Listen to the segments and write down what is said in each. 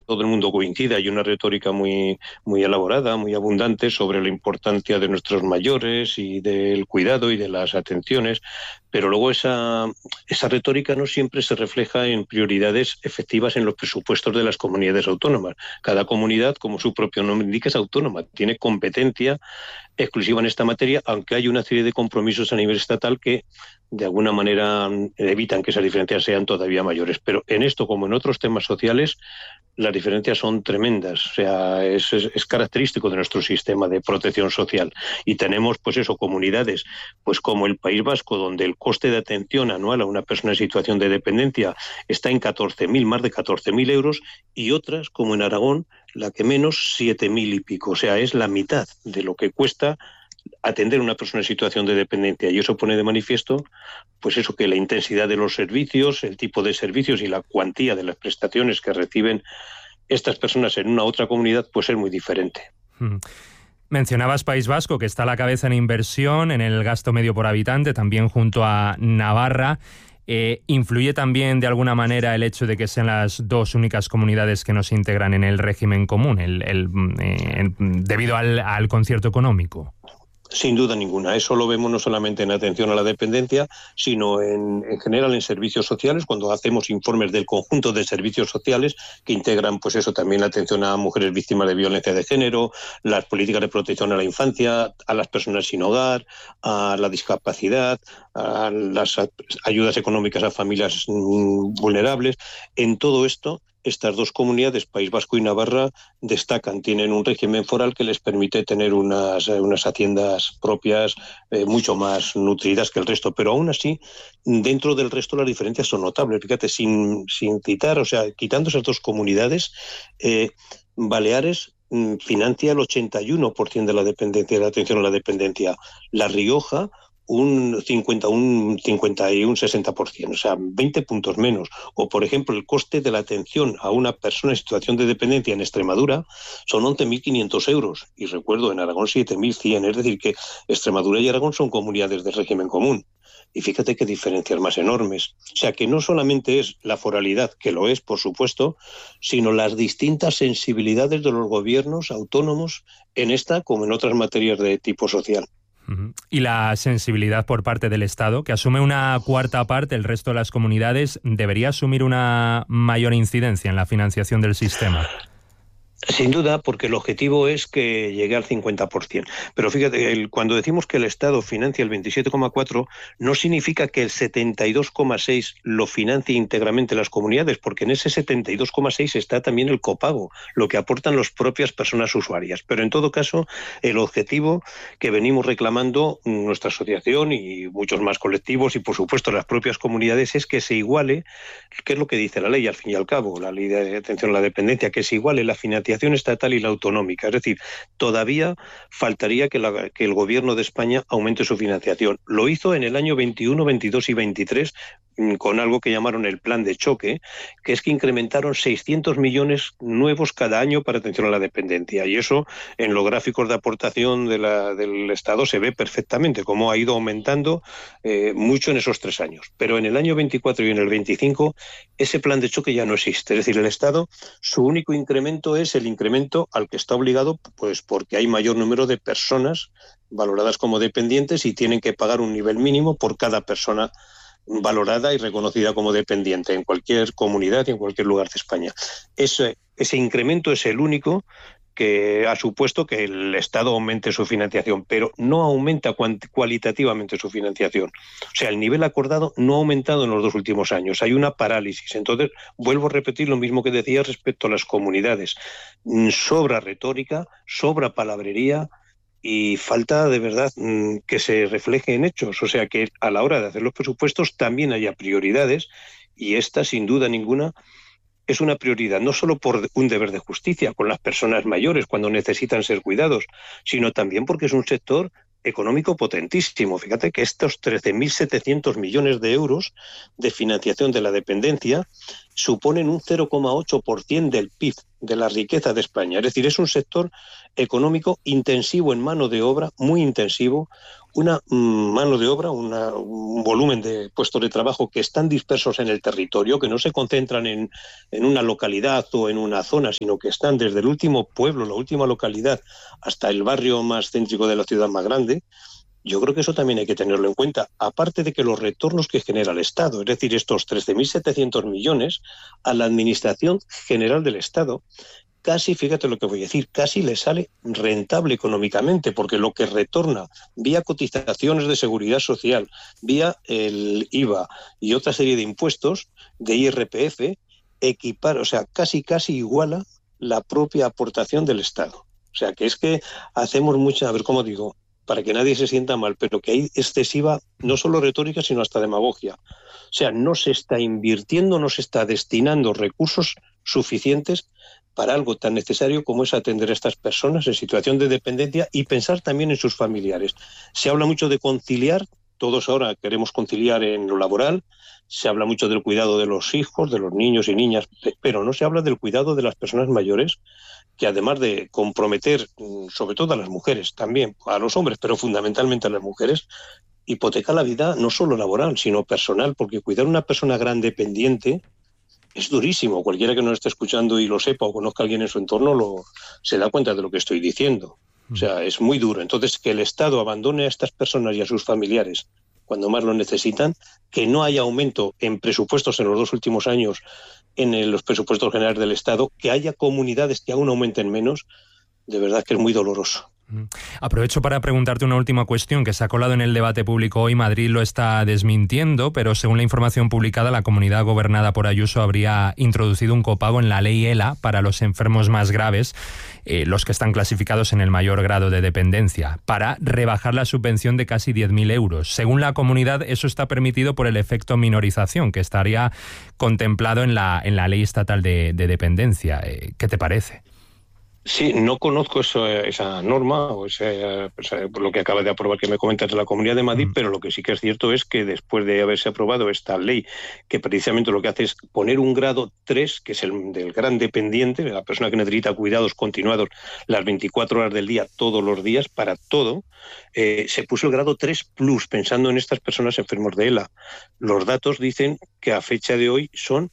todo el mundo coincide. Hay una retórica muy, muy elaborada, muy abundante sobre la importancia de nuestros mayores y del cuidado y de las atenciones, pero luego esa retórica no siempre se refleja en prioridades efectivas en los presupuestos de las comunidades autónomas. Cada comunidad, como su propio nombre indica, es autónoma, tiene competencia exclusiva en esta materia, aunque hay una serie de compromisos a nivel estatal que de alguna manera evitan que esas diferencias sean todavía mayores. Pero en esto, como en otros temas sociales, las diferencias son tremendas. O sea, es característico de nuestro sistema de protección social. Y tenemos, pues eso, comunidades, pues como el País Vasco, donde el coste de atención anual a una persona en situación de dependencia está en 14.000, más de 14.000 euros, y otras, como en Aragón, la que menos, 7.000 y pico. O sea, es la mitad de lo que cuesta atender a una persona en situación de dependencia. Y eso pone de manifiesto, pues eso, que la intensidad de los servicios, el tipo de servicios y la cuantía de las prestaciones que reciben estas personas en una otra comunidad, pues es muy diferente. Mencionabas País Vasco, que está a la cabeza en inversión, en el gasto medio por habitante, también junto a Navarra. ¿Influye también de alguna manera el hecho de que sean las dos únicas comunidades que no se integran en el régimen común, debido al concierto económico? Sin duda ninguna. Eso lo vemos no solamente en atención a la dependencia, sino en general en servicios sociales, cuando hacemos informes del conjunto de servicios sociales que integran, pues eso, también la atención a mujeres víctimas de violencia de género, las políticas de protección a la infancia, a las personas sin hogar, a la discapacidad, a las ayudas económicas a familias vulnerables. En todo esto, estas dos comunidades, País Vasco y Navarra, destacan, tienen un régimen foral que les permite tener unas haciendas propias mucho más nutridas que el resto, pero aún así, dentro del resto las diferencias son notables. Fíjate, sin citar, o sea, quitando esas dos comunidades, Baleares financia el 81% de la dependencia, de la atención a la dependencia. La Rioja, un 60%, o sea, 20 puntos menos. O, por ejemplo, el coste de la atención a una persona en situación de dependencia en Extremadura son 11.500 euros. Y recuerdo, en Aragón 7.100. Es decir, que Extremadura y Aragón son comunidades de régimen común. Y fíjate qué diferencias más enormes. O sea, que no solamente es la foralidad, que lo es, por supuesto, sino las distintas sensibilidades de los gobiernos autónomos en esta como en otras materias de tipo social. Y la sensibilidad por parte del Estado, que asume una cuarta parte, el resto de las comunidades, ¿debería asumir una mayor incidencia en la financiación del sistema? Sin duda, porque el objetivo es que llegue al 50%. Pero fíjate, cuando decimos que el Estado financia el 27,4%, no significa que el 72,6% lo financie íntegramente las comunidades, porque en ese 72,6% está también el copago, lo que aportan las propias personas usuarias. Pero en todo caso, el objetivo que venimos reclamando nuestra asociación y muchos más colectivos y, por supuesto, las propias comunidades, es que se iguale, que es lo que dice la ley, al fin y al cabo, la ley de atención a la dependencia, que se iguale la financiación estatal y la autonómica. Es decir, todavía faltaría que el Gobierno de España aumente su financiación. Lo hizo en el año 21, 22 y 23 con algo que llamaron el plan de choque, que es que incrementaron 600 millones nuevos cada año para atención a la dependencia. Y eso, en los gráficos de aportación del Estado, se ve perfectamente cómo ha ido aumentando mucho en esos 3 años. Pero en el año 24 y en el 25, ese plan de choque ya no existe. Es decir, el Estado, su único incremento es el incremento al que está obligado, pues porque hay mayor número de personas valoradas como dependientes y tienen que pagar un nivel mínimo por cada persona valorada y reconocida como dependiente en cualquier comunidad y en cualquier lugar de España. Ese incremento es el único que ha supuesto que el Estado aumente su financiación, pero no aumenta cualitativamente su financiación. O sea, el nivel acordado no ha aumentado en los 2 últimos años. Hay una parálisis. Entonces, vuelvo a repetir lo mismo que decía respecto a las comunidades. Sobra retórica, sobra palabrería y falta de verdad que se refleje en hechos. O sea, que a la hora de hacer los presupuestos también haya prioridades, y esta, sin duda ninguna, es una prioridad, no solo por un deber de justicia con las personas mayores cuando necesitan ser cuidados, sino también porque es un sector económico potentísimo. Fíjate que estos 13.700 millones de euros de financiación de la dependencia suponen un 0,8% del PIB, de la riqueza de España. Es decir, es un sector económico intensivo en mano de obra, muy intensivo, una mano de obra, un volumen de puestos de trabajo que están dispersos en el territorio, que no se concentran en una localidad o en una zona, sino que están desde el último pueblo, la última localidad, hasta el barrio más céntrico de la ciudad más grande. Yo creo que eso también hay que tenerlo en cuenta, aparte de que los retornos que genera el Estado, es decir, estos 13.700 millones a la Administración General del Estado, casi, fíjate lo que voy a decir, casi le sale rentable económicamente, porque lo que retorna vía cotizaciones de seguridad social, vía el IVA y otra serie de impuestos de IRPF, casi iguala la propia aportación del Estado. O sea, que es que hacemos mucha, a ver cómo digo, para que nadie se sienta mal, pero que hay excesiva, no solo retórica, sino hasta demagogia. O sea, no se está invirtiendo, no se está destinando recursos suficientes para algo tan necesario como es atender a estas personas en situación de dependencia y pensar también en sus familiares. Se habla mucho de conciliar, todos ahora queremos conciliar en lo laboral, se habla mucho del cuidado de los hijos, de los niños y niñas, pero no se habla del cuidado de las personas mayores, que además de comprometer, sobre todo a las mujeres, también a los hombres, pero fundamentalmente a las mujeres, hipoteca la vida no solo laboral, sino personal, porque cuidar a una persona gran dependiente es durísimo. Cualquiera que nos esté escuchando y lo sepa o conozca a alguien en su entorno se da cuenta de lo que estoy diciendo. O sea, es muy duro. Entonces, que el Estado abandone a estas personas y a sus familiares cuando más lo necesitan, que no haya aumento en presupuestos en los 2 últimos años en los presupuestos generales del Estado, que haya comunidades que aún aumenten menos, de verdad que es muy doloroso. Aprovecho para preguntarte una última cuestión que se ha colado en el debate público hoy. Madrid lo está desmintiendo, pero según la información publicada, la comunidad gobernada por Ayuso habría introducido un copago en la ley ELA para los enfermos más graves, los que están clasificados en el mayor grado de dependencia, para rebajar la subvención de casi 10.000 euros. Según la comunidad, eso está permitido por el efecto minorización, que estaría contemplado en la ley estatal de dependencia. ¿Qué te parece? Sí, no conozco esa norma o lo que acaba de aprobar que me comentas de la Comunidad de Madrid, pero lo que sí que es cierto es que después de haberse aprobado esta ley, que precisamente lo que hace es poner un grado 3, que es el del gran dependiente, de la persona que necesita cuidados continuados las 24 horas del día, todos los días, para todo, se puso el grado 3 plus, pensando en estas personas enfermos de ELA. Los datos dicen que a fecha de hoy son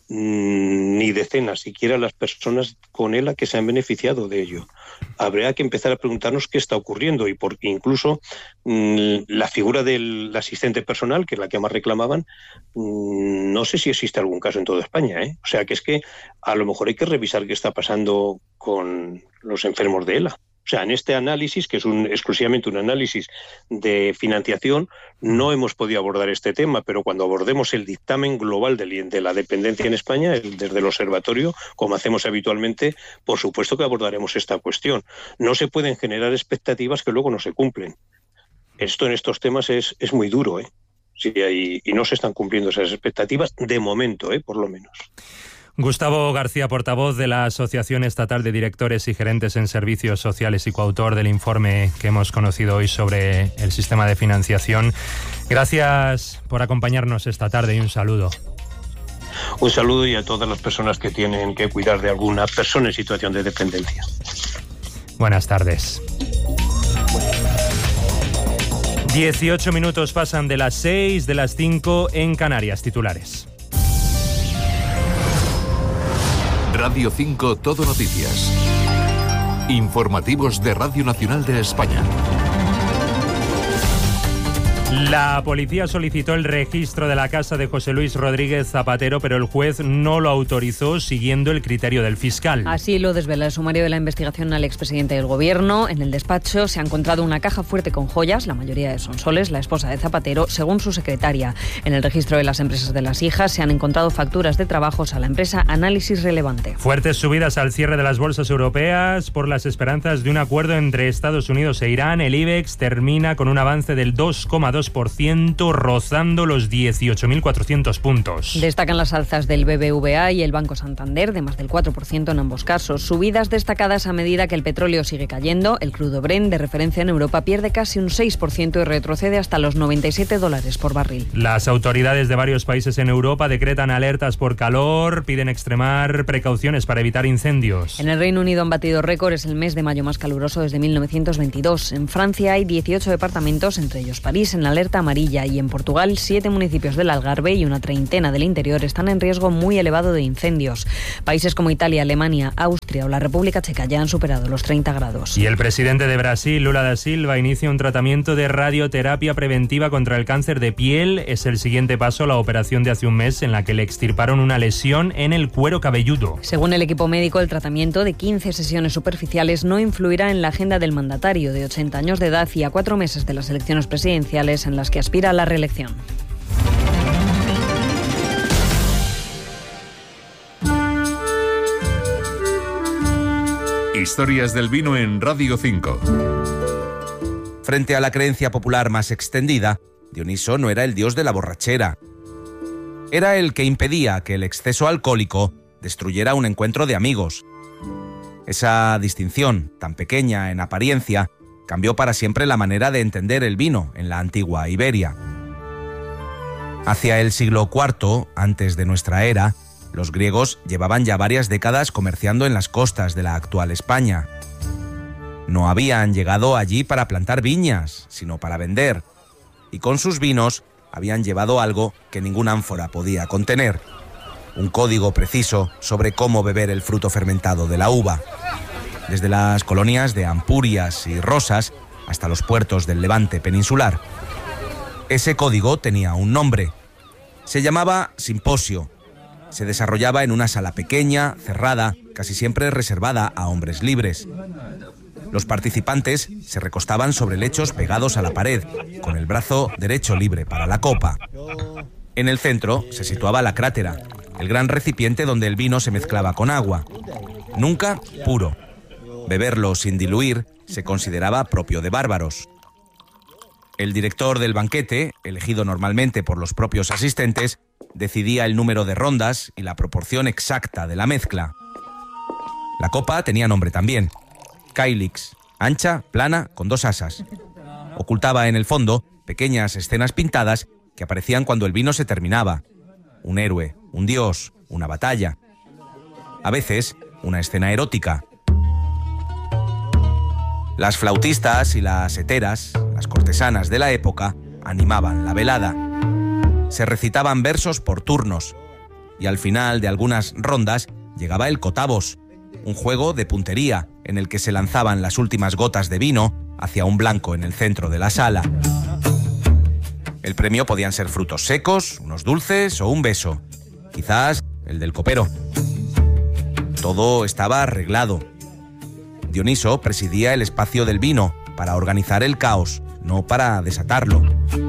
ni decenas siquiera las personas con ELA que se han beneficiado de ello. Habría que empezar a preguntarnos qué está ocurriendo, y porque incluso la figura del asistente personal, que es la que más reclamaban, no sé si existe algún caso en toda España, ¿eh? O sea, que es que a lo mejor hay que revisar qué está pasando con los enfermos de ELA. O sea, en este análisis, que es exclusivamente un análisis de financiación, no hemos podido abordar este tema, pero cuando abordemos el dictamen global de la dependencia en España, desde el observatorio, como hacemos habitualmente, por supuesto que abordaremos esta cuestión. No se pueden generar expectativas que luego no se cumplen. Esto en estos temas es muy duro, ¿eh? Sí, y no se están cumpliendo esas expectativas de momento, por lo menos. Gustavo García, portavoz de la Asociación Estatal de Directores y Gerentes en Servicios Sociales y coautor del informe que hemos conocido hoy sobre el sistema de financiación. Gracias por acompañarnos esta tarde y un saludo. Un saludo y a todas las personas que tienen que cuidar de alguna persona en situación de dependencia. Buenas tardes. 18 minutos pasan de las 6, de las 5 en Canarias. Titulares. Radio 5 Todo Noticias. Informativos de Radio Nacional de España. La policía solicitó el registro de la casa de José Luis Rodríguez Zapatero, pero el juez no lo autorizó siguiendo el criterio del fiscal. Así lo desvela el sumario de la investigación al expresidente del Gobierno. En el despacho se ha encontrado una caja fuerte con joyas, la mayoría de Sonsoles, la esposa de Zapatero, según su secretaria. En el registro de las empresas de las hijas se han encontrado facturas de trabajos a la empresa Análisis Relevante. Fuertes subidas al cierre de las bolsas europeas por las esperanzas de un acuerdo entre Estados Unidos e Irán. El IBEX termina con un avance del 2,2%. 0,82%, rozando los 18.400 puntos. Destacan las alzas del BBVA y el Banco Santander, de más del 4% en ambos casos. Subidas destacadas a medida que el petróleo sigue cayendo. El crudo Brent, de referencia en Europa, pierde casi un 6% y retrocede hasta los $97 por barril. Las autoridades de varios países en Europa decretan alertas por calor, piden extremar precauciones para evitar incendios. En el Reino Unido han batido récord, es el mes de mayo más caluroso desde 1922. En Francia hay 18 departamentos, entre ellos París, en alerta amarilla, y en Portugal 7 municipios del Algarve y una treintena del interior están en riesgo muy elevado de incendios. Países como Italia, Alemania, Austria o la República Checa ya han superado los 30 grados. Y el presidente de Brasil, Lula da Silva, inicia un tratamiento de radioterapia preventiva contra el cáncer de piel. Es el siguiente paso a la operación de hace un mes en la que le extirparon una lesión en el cuero cabelludo. Según el equipo médico, el tratamiento de 15 sesiones superficiales no influirá en la agenda del mandatario de 80 años de edad y a 4 meses de las elecciones presidenciales en las que aspira a la reelección. Historias del vino en Radio 5. Frente a la creencia popular más extendida, Dioniso no era el dios de la borrachera. Era el que impedía que el exceso alcohólico destruyera un encuentro de amigos. Esa distinción, tan pequeña en apariencia, cambió para siempre la manera de entender el vino en la antigua Iberia. Hacia el siglo IV, antes de nuestra era, los griegos llevaban ya varias décadas comerciando en las costas de la actual España. No habían llegado allí para plantar viñas, sino para vender, y con sus vinos habían llevado algo que ninguna ánfora podía contener: un código preciso sobre cómo beber el fruto fermentado de la uva. Desde las colonias de Ampurias y Rosas hasta los puertos del Levante peninsular. Ese código tenía un nombre. Se llamaba simposio. Se desarrollaba en una sala pequeña, cerrada, casi siempre reservada a hombres libres. Los participantes se recostaban sobre lechos pegados a la pared, con el brazo derecho libre para la copa. En el centro se situaba la crátera, el gran recipiente donde el vino se mezclaba con agua. Nunca puro. Beberlo sin diluir se consideraba propio de bárbaros. El director del banquete, elegido normalmente por los propios asistentes, decidía el número de rondas y la proporción exacta de la mezcla. La copa tenía nombre también: Cailix, ancha, plana, con 2 asas. Ocultaba en el fondo pequeñas escenas pintadas que aparecían cuando el vino se terminaba. Un héroe, un dios, una batalla. A veces, una escena erótica. Las flautistas y las heteras, las cortesanas de la época, animaban la velada. Se recitaban versos por turnos, y al final de algunas rondas llegaba el cotavos, un juego de puntería en el que se lanzaban las últimas gotas de vino hacia un blanco en el centro de la sala. El premio podían ser frutos secos, unos dulces o un beso, quizás el del copero. Todo estaba arreglado. Dioniso presidía el espacio del vino para organizar el caos, no para desatarlo.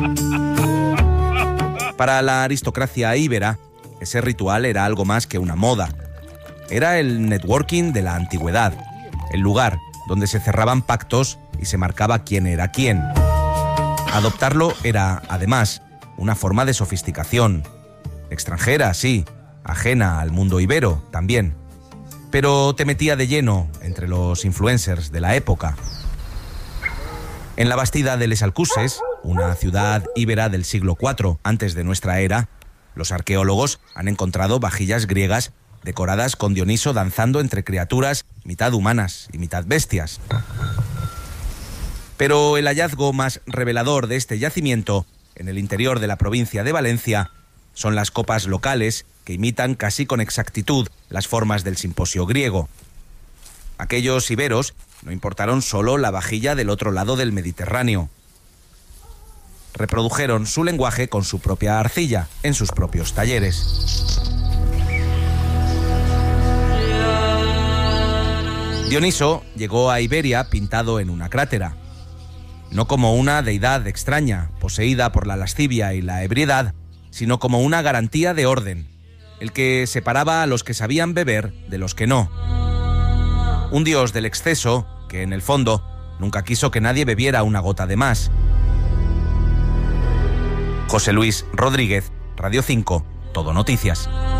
Para la aristocracia íbera, ese ritual era algo más que una moda. Era el networking de la antigüedad, el lugar donde se cerraban pactos y se marcaba quién era quién. Adoptarlo era, además, una forma de sofisticación. Extranjera, sí, ajena al mundo ibero, también. Pero te metía de lleno entre los influencers de la época. En la Bastida de Les Alcuses, una ciudad íbera del siglo IV antes de nuestra era, los arqueólogos han encontrado vajillas griegas decoradas con Dioniso danzando entre criaturas mitad humanas y mitad bestias. Pero el hallazgo más revelador de este yacimiento, en el interior de la provincia de Valencia, son las copas locales que imitan casi con exactitud las formas del simposio griego. Aquellos iberos no importaron solo la vajilla del otro lado del Mediterráneo. Reprodujeron su lenguaje con su propia arcilla, en sus propios talleres. Dioniso llegó a Iberia pintado en una crátera. No como una deidad extraña, poseída por la lascivia y la ebriedad, sino como una garantía de orden, el que separaba a los que sabían beber de los que no. Un dios del exceso que, en el fondo, nunca quiso que nadie bebiera una gota de más. José Luis Rodríguez, Radio 5, Todo Noticias.